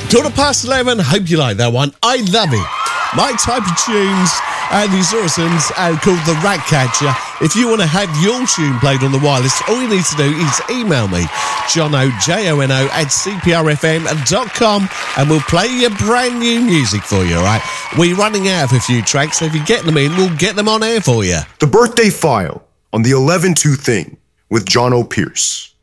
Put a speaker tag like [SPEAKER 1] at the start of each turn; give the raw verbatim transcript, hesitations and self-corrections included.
[SPEAKER 1] Quarter past eleven, hope you like that one. I love it. My type of tunes, and these awesomes, and called the Ratcatcher. If you want to have your tune played on the wireless, all you need to do is email me, Jono, J O N O, at C P R F M dot com, and we'll play your brand new music for you, all right? We're running out of a few tracks, so if you get them in, we'll get them on air for you.
[SPEAKER 2] The Birthday File on the eleven two Thing with Jono Pierce.